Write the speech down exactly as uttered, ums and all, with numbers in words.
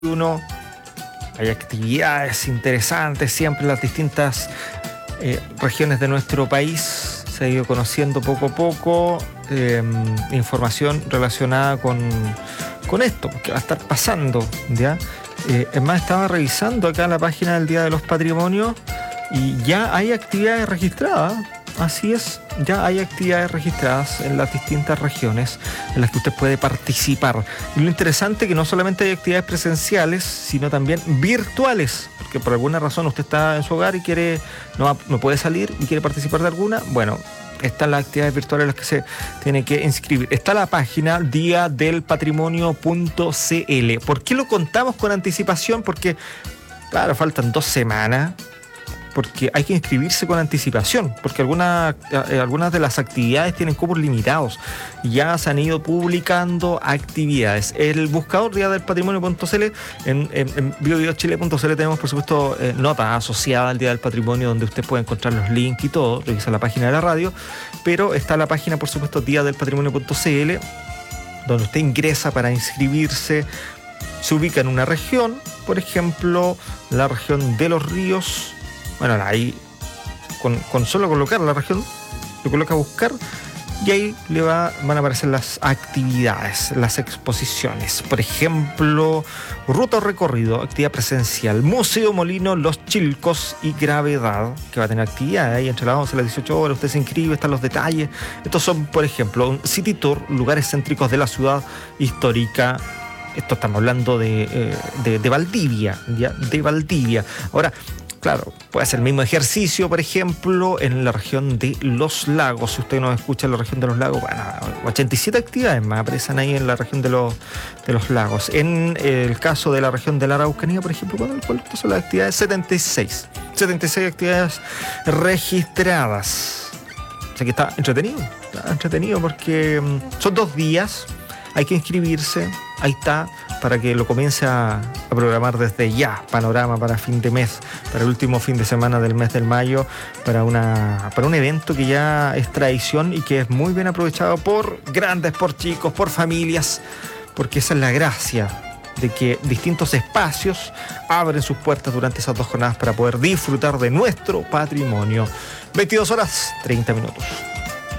Uno, hay actividades interesantes siempre en las distintas eh, regiones de nuestro país. Se ha ido conociendo poco a poco eh, información relacionada con, con esto que va a estar pasando, ¿ya? Eh, es más, estaba revisando acá la página del Día de los Patrimonios y ya hay actividades registradas. Así es, ya hay actividades registradas en las distintas regiones en las que usted puede participar. Y lo interesante es que no solamente hay actividades presenciales, sino también virtuales, porque por alguna razón usted está en su hogar y quiere no, no puede salir y quiere participar de alguna. Bueno, están las actividades virtuales en las que se tiene que inscribir. Está la página día del patrimonio punto c l. ¿Por qué lo contamos con anticipación? Porque, claro, faltan dos semanas. Porque hay que inscribirse con anticipación, porque algunas, eh, algunas de las actividades tienen cupos limitados. Ya se han ido publicando actividades. El buscador día del patrimonio punto c l, en, en, en bio bio chile punto c l tenemos, por supuesto, eh, notas asociadas al Día del Patrimonio, donde usted puede encontrar los links y todo, revisa la página de la radio, pero está la página, por supuesto, día del patrimonio punto c l, donde usted ingresa para inscribirse. Se ubica en una región, por ejemplo, la región de Los Ríos. Bueno, ahí con, con solo colocar la región, lo coloca a buscar y ahí le va, van a aparecer las actividades, las exposiciones. Por ejemplo, ruta o recorrido, actividad presencial, Museo Molino, Los Chilcos y Gravedad, que va a tener actividad ahí entre las once y las dieciocho horas. Usted se inscribe, están los detalles. Estos son, por ejemplo, un city tour, lugares céntricos de la ciudad histórica. Esto estamos hablando de, eh, de, de Valdivia, ¿ya? De Valdivia. Ahora, claro, puede ser el mismo ejercicio, por ejemplo, en la región de Los Lagos. Si usted nos escucha en la región de Los Lagos, bueno, ochenta y siete actividades más aparecen ahí en la región de los, de los lagos. En el caso de la región de la Araucanía, por ejemplo, ¿cuántas son las actividades? setenta y seis. setenta y seis actividades registradas. O sea que está entretenido, está entretenido porque son dos días, hay que inscribirse, ahí está, para que lo comience a, a programar desde ya. Panorama para fin de mes, para el último fin de semana del mes del mayo, para, una, para un evento que ya es tradición y que es muy bien aprovechado por grandes, por chicos, por familias, porque esa es la gracia de que distintos espacios abren sus puertas durante esas dos jornadas para poder disfrutar de nuestro patrimonio. veintidós horas, treinta minutos.